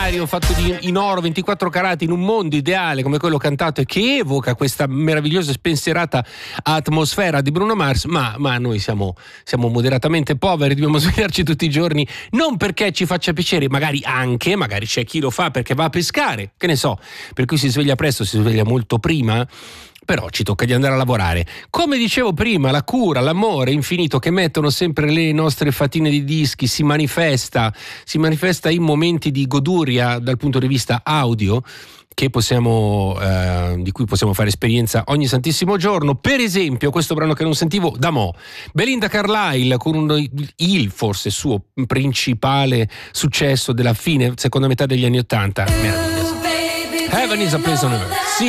straordinario fatto in oro 24 carati in un mondo ideale come quello cantato e che evoca questa meravigliosa e spensierata atmosfera di Bruno Mars, ma noi siamo moderatamente poveri, dobbiamo svegliarci tutti i giorni, non perché ci faccia piacere, magari c'è chi lo fa perché va a pescare, che ne so, per cui si sveglia presto, si sveglia molto prima, però ci tocca di andare a lavorare. Come dicevo prima, la cura, l'amore infinito che mettono sempre le nostre fatine di dischi si manifesta in momenti di goduria dal punto di vista audio che di cui possiamo fare esperienza ogni santissimo giorno. Per esempio, questo brano che non sentivo da mo', Belinda Carlisle con forse suo principale successo della fine, seconda metà degli anni '80. Meraviglioso. Heaven is a place on earth. Sì.